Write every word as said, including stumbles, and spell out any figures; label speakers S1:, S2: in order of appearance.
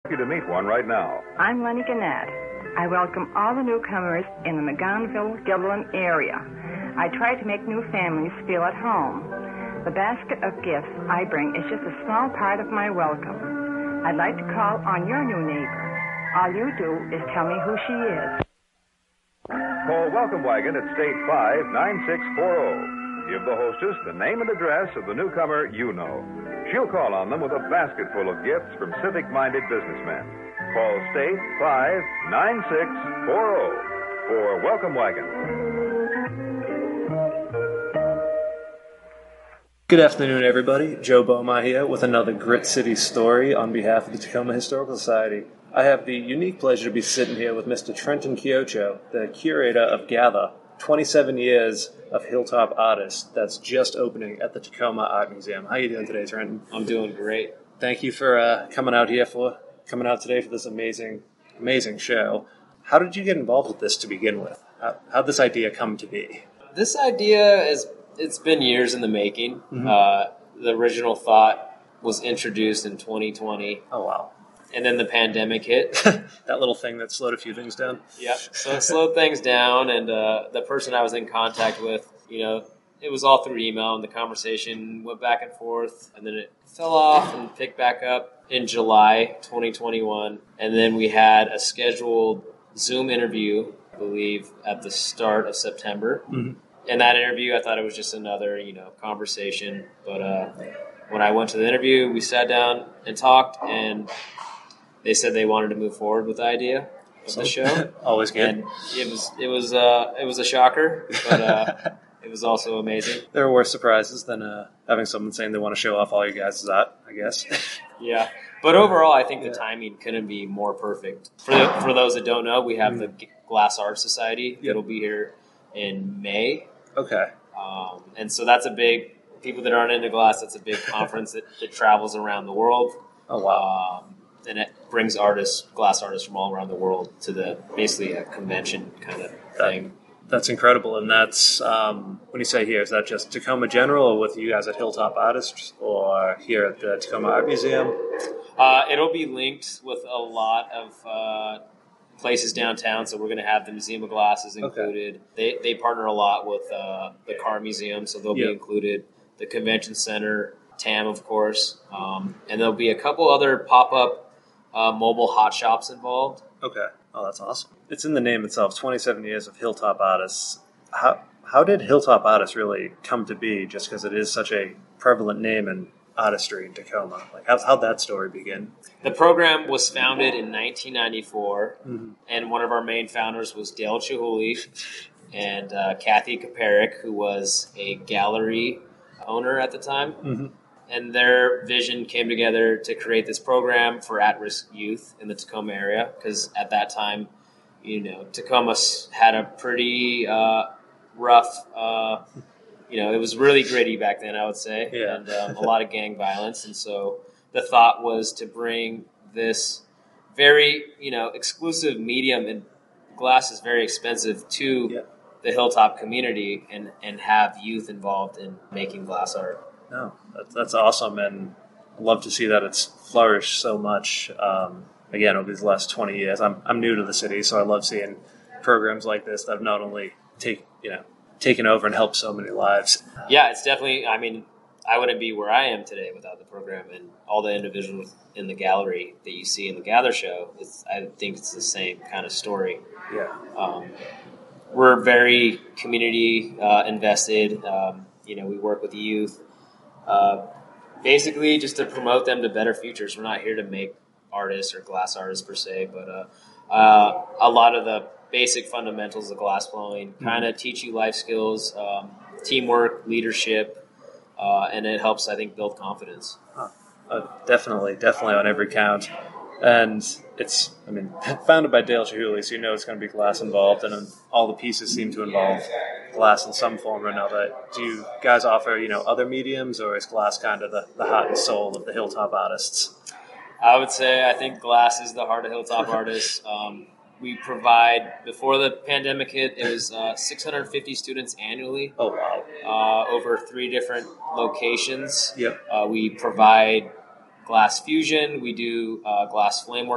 S1: You to meet one right now.
S2: I'm Lenny Gannett. I welcome all the newcomers in the McGonville-Gilliland area. I try to make new families feel at home. The basket of gifts I bring is just a small part of my welcome. I'd like to call on your new neighbor. All you do is tell me who she is.
S1: Call Welcome Wagon at State five nine six four zero. Give the hostess the name and address of the newcomer you know. She'll call on them with a basket full of gifts from civic-minded businessmen. Call State five nine six four zero for Welcome Wagon.
S3: Good afternoon, everybody. Joe Boma here with another Grit City story on behalf of the Tacoma Historical Society. I have the unique pleasure to be sitting here with Mister Trenton Kiocho, the curator of Gather, twenty-seven years of Hilltop Artists that's just opening at the Tacoma Art Museum. How are you doing today, Trenton?
S4: I'm doing great.
S3: Thank you for uh, coming out here for coming out today for this amazing, amazing show. How did you get involved with this to begin with? How how'd this idea come to be?
S4: This idea is it's been years in the making.
S3: Mm-hmm.
S4: Uh, the original thought was introduced in twenty twenty.
S3: Oh wow!
S4: And then the pandemic hit.
S3: That little thing that slowed a few things down.
S4: Yeah, so it slowed things down, and uh, the person I was in contact with, you know, it was all through email, and the conversation went back and forth, and then it fell off and picked back up in July twenty twenty-one, and then we had a scheduled Zoom interview, I believe, at the start of September.
S3: Mm-hmm.
S4: In that interview, I thought it was just another, you know, conversation, but uh, when I went to the interview, we sat down and talked, and they said they wanted to move forward with the idea of the show.
S3: Always good.
S4: And it was it was uh, it was a shocker, but uh, it was also amazing.
S3: There are worse surprises than uh, having someone saying they want to show off all your guys' art, I guess.
S4: Yeah, but overall, I think the timing couldn't be more perfect. For the, for those that don't know, we have mm. the Glass Art Society.
S3: Yep.
S4: It'll be here in May.
S3: Okay.
S4: Um, and so that's a big people that aren't into glass. That's a big conference that, that travels around the world.
S3: Oh wow.
S4: Um, and it brings artists, glass artists from all around the world to the basically a convention kind of thing.
S3: That, that's incredible. And that's, um, when you say here, is that just Tacoma General or with you guys at Hilltop Artists or here at the Tacoma Art Museum?
S4: Uh, it'll be linked with a lot of uh, places downtown. So we're going to have the Museum of Glasses included. Okay. They they partner a lot with uh, the Car Museum, so they'll yep. be included. The Convention Center, T A M, of course. Um, and there'll be a couple other pop-up Uh, mobile hot shops involved.
S3: Okay. Oh, that's awesome. It's in the name itself, twenty-seven years of Hilltop Artists. How how did Hilltop Artists really come to be, just because it is such a prevalent name in artistry in Tacoma? Like, how, how'd that story begin?
S4: The program was founded in nineteen ninety-four,
S3: mm-hmm.
S4: and one of our main founders was Dale Chihuly and uh, Kathy Kaparick, who was a gallery owner at the time.
S3: Mm-hmm.
S4: And their vision came together to create this program for at-risk youth in the Tacoma area, because at that time, you know, Tacoma had a pretty uh, rough, uh, you know, it was really gritty back then, I would say,
S3: yeah.
S4: and um, a lot of gang violence. And so the thought was to bring this very, you know, exclusive medium, and glass is very expensive, to
S3: yeah.
S4: the Hilltop community, and, and have youth involved in making glass art.
S3: No, that's, that's awesome, and I love to see that it's flourished so much. Um, again, over these last twenty years, I'm I'm new to the city, so I love seeing programs like this that have not only take you know taken over and helped so many lives.
S4: Yeah, it's definitely. I mean, I wouldn't be where I am today without the program, and all the individuals in the gallery that you see in the Gather show. It's, I think it's the same kind of story.
S3: Yeah,
S4: um, we're very community uh, invested. Um, you know, we work with the youth. Uh, basically, just to promote them to better futures. We're not here to make artists or glass artists per se, but uh, uh, a lot of the basic fundamentals of glass blowing kind of mm-hmm. teach you life skills, um, teamwork, leadership, uh, and it helps, I think, build confidence.
S3: Huh. Uh, definitely, definitely on every count. And it's, I mean, founded by Dale Chihuly, so you know it's going to be glass involved, and all the pieces seem to involve glass in some form or another. Do you guys offer, you know, other mediums, or is glass kind of the, the heart and soul of the Hilltop Artists?
S4: I would say I think glass is the heart of Hilltop Artists. Um, we provide, before the pandemic hit, it was uh, six hundred fifty students annually.
S3: Oh, wow.
S4: Uh, over three different locations.
S3: Yep.
S4: Uh, we provide glass fusion. We do uh, glass flame work